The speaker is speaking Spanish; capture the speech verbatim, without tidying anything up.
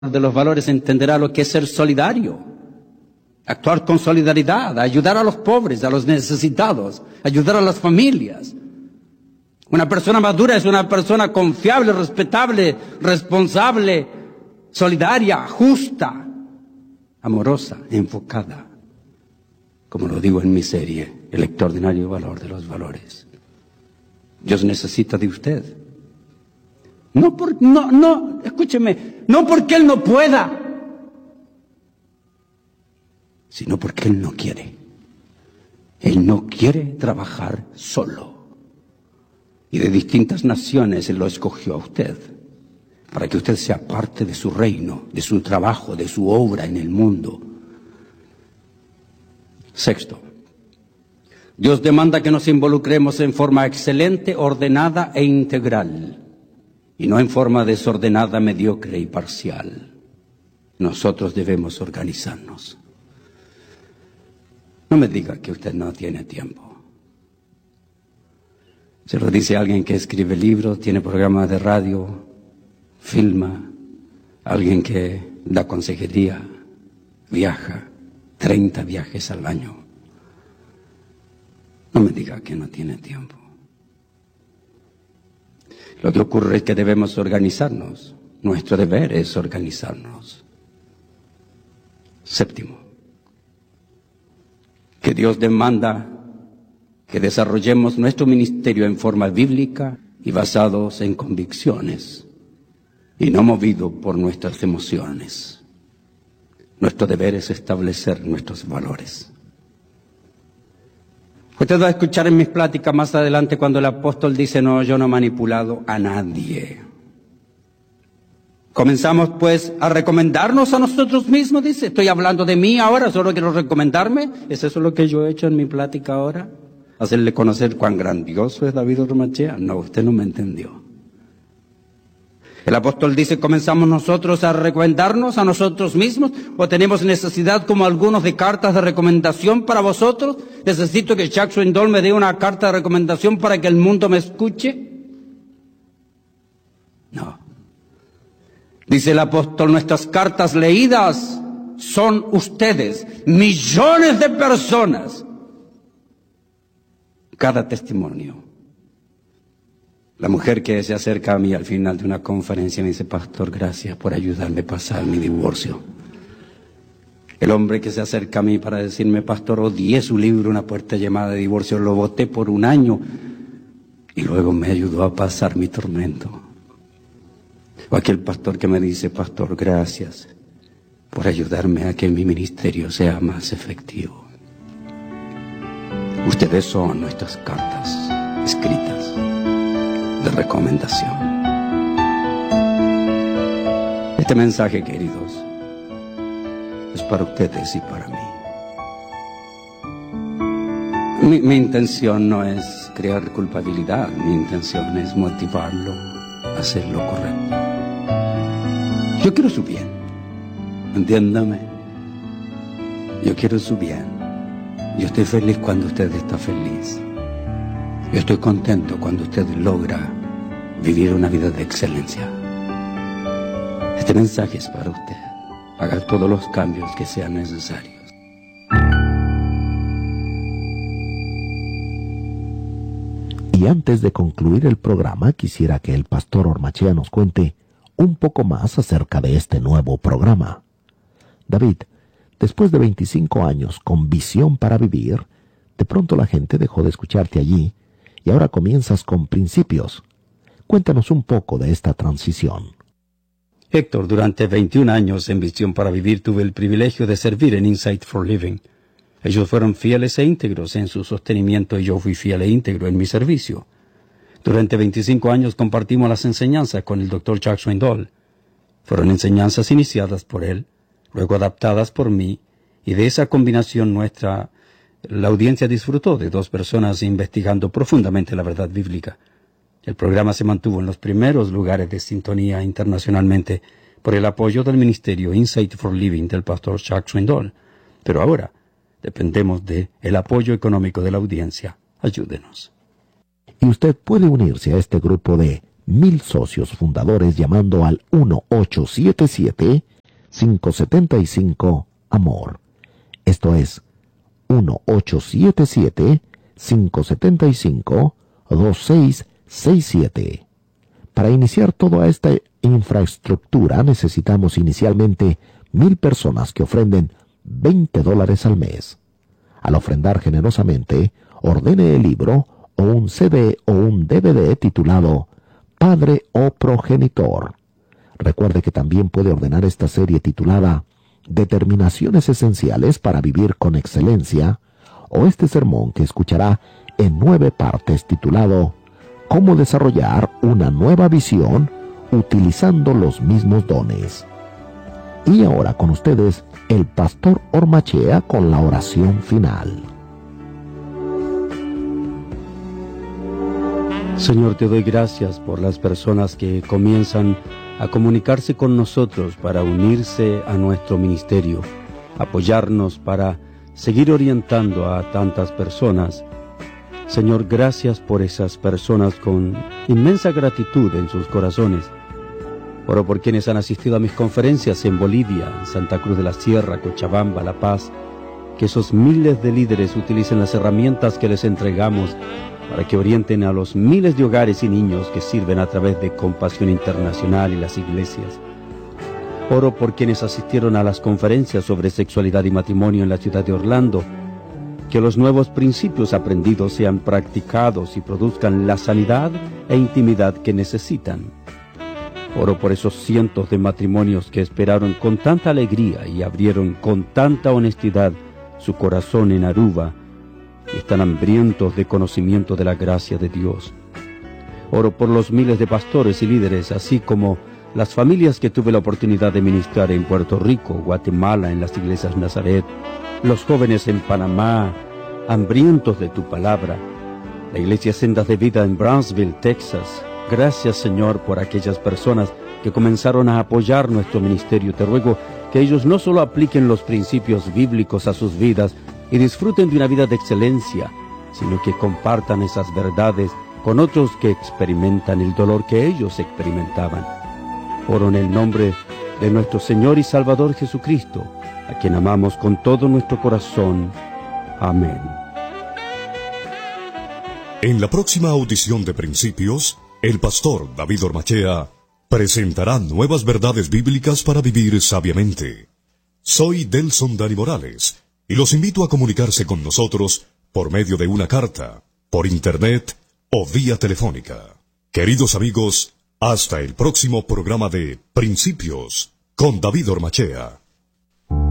de los valores entenderá lo que es ser solidario, actuar con solidaridad, ayudar a los pobres, a los necesitados, ayudar a las familias. Una persona madura es una persona confiable, respetable, responsable, solidaria, justa, amorosa, enfocada. Como lo digo en mi serie, el extraordinario valor de los valores. Dios necesita de usted. No, por, no, no, escúcheme, no porque Él no pueda, sino porque Él no quiere. Él no quiere trabajar solo. Y de distintas naciones Él lo escogió a usted, para que usted sea parte de su reino, de su trabajo, de su obra en el mundo. Sexto, Dios demanda que nos involucremos en forma excelente, ordenada e integral, y no en forma desordenada, mediocre y parcial. Nosotros debemos organizarnos. No me diga que usted no tiene tiempo. Se lo dice alguien que escribe libros, tiene programas de radio, filma, alguien que da consejería, viaja, treinta viajes al año. No me diga que no tiene tiempo. Lo que ocurre es que debemos organizarnos. Nuestro deber es organizarnos. Séptimo, que Dios demanda que desarrollemos nuestro ministerio en forma bíblica y basados en convicciones y no movido por nuestras emociones. Nuestro deber es establecer nuestros valores. Usted va a escuchar en mis pláticas más adelante cuando el apóstol dice, no, yo no he manipulado a nadie. Comenzamos pues a recomendarnos a nosotros mismos, dice. Estoy hablando de mí ahora, solo quiero recomendarme. ¿Es eso lo que yo he hecho en mi plática ahora? Hacerle conocer cuán grandioso es David Ormachea. No, usted no me entendió. El apóstol dice, ¿comenzamos nosotros a recomendarnos a nosotros mismos? ¿O tenemos necesidad, como algunos, de cartas de recomendación para vosotros? ¿Necesito que Chuck Swindoll me dé una carta de recomendación para que el mundo me escuche? No. Dice el apóstol, nuestras cartas leídas son ustedes, millones de personas. Cada testimonio. La mujer que se acerca a mí al final de una conferencia me dice, pastor, gracias por ayudarme a pasar mi divorcio. El hombre que se acerca a mí para decirme, pastor, odié su libro, Una puerta llamada de divorcio, lo boté por un año y luego me ayudó a pasar mi tormento. O aquel pastor que me dice, pastor, gracias por ayudarme a que mi ministerio sea más efectivo. Ustedes son nuestras cartas escritas de recomendación. Este mensaje, queridos, es para ustedes y para mí. Mi, mi intención no es crear culpabilidad, mi intención es motivarlo a hacer lo correcto. Yo quiero su bien, entiéndame. Yo quiero su bien. Yo estoy feliz cuando usted está feliz. Yo estoy contento cuando usted logra vivir una vida de excelencia. Este mensaje es para usted. Haga todos los cambios que sean necesarios. Y antes de concluir el programa, quisiera que el pastor Ormachea nos cuente un poco más acerca de este nuevo programa. David, después de veinticinco años con visión para vivir, de pronto la gente dejó de escucharte allí y ahora comienzas con principios. Cuéntanos un poco de esta transición. Héctor, durante veintiún años en Visión para Vivir tuve el privilegio de servir en Insight for Living. Ellos fueron fieles e íntegros en su sostenimiento y yo fui fiel e íntegro en mi servicio. Durante veinticinco años compartimos las enseñanzas con el doctor Chuck Swindoll. Fueron enseñanzas iniciadas por él, luego adaptadas por mí, y de esa combinación nuestra, la audiencia disfrutó de dos personas investigando profundamente la verdad bíblica. El programa se mantuvo en los primeros lugares de sintonía internacionalmente por el apoyo del ministerio Insight for Living del pastor Chuck Swindoll. Pero ahora dependemos del apoyo económico de la audiencia. Ayúdenos. Y usted puede unirse a este grupo de mil socios fundadores llamando al uno ocho siete siete, cinco siete cinco, amor. Esto es uno ocho siete siete, cinco siete cinco, dos seis seis siete. Para iniciar toda esta infraestructura necesitamos inicialmente mil personas que ofrenden veinte dólares al mes. Al ofrendar generosamente, ordene el libro o un C D o un D V D titulado Padre o Progenitor. Recuerde que también puede ordenar esta serie titulada Determinaciones Esenciales para Vivir con Excelencia, o este sermón que escuchará en nueve partes titulado Cómo desarrollar una nueva visión utilizando los mismos dones. Y ahora con ustedes, el pastor Ormachea con la oración final. Señor, te doy gracias por las personas que comienzan a comunicarse con nosotros para unirse a nuestro ministerio, apoyarnos para seguir orientando a tantas personas. Señor, gracias por esas personas con inmensa gratitud en sus corazones. Oro por quienes han asistido a mis conferencias en Bolivia, en Santa Cruz de la Sierra, Cochabamba, La Paz. Que esos miles de líderes utilicen las herramientas que les entregamos para que orienten a los miles de hogares y niños que sirven a través de Compasión Internacional y las iglesias. Oro por quienes asistieron a las conferencias sobre sexualidad y matrimonio en la ciudad de Orlando. Que los nuevos principios aprendidos sean practicados y produzcan la sanidad e intimidad que necesitan. Oro por esos cientos de matrimonios que esperaron con tanta alegría y abrieron con tanta honestidad su corazón en Aruba y están hambrientos de conocimiento de la gracia de Dios. Oro por los miles de pastores y líderes, así como las familias que tuve la oportunidad de ministrar en Puerto Rico, Guatemala, en las iglesias Nazaret, los jóvenes en Panamá, hambrientos de tu palabra, la iglesia Sendas de Vida en Brownsville, Texas. Gracias, Señor, por aquellas personas que comenzaron a apoyar nuestro ministerio. Te ruego que ellos no solo apliquen los principios bíblicos a sus vidas y disfruten de una vida de excelencia, sino que compartan esas verdades con otros que experimentan el dolor que ellos experimentaban. Oro en el nombre de nuestro Señor y Salvador Jesucristo, a quien amamos con todo nuestro corazón. Amén. En la próxima audición de Principios, el pastor David Ormachea presentará nuevas verdades bíblicas para vivir sabiamente. Soy Delson Dani Morales y los invito a comunicarse con nosotros por medio de una carta, por internet o vía telefónica. Queridos amigos, hasta el próximo programa de Principios con David Ormachea.